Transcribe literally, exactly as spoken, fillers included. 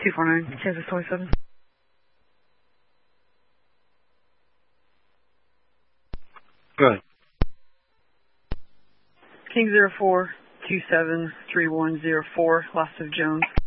two four nine, Kansas twenty-seven. Go ahead. King zero four two seven three one zero four, last of Jones.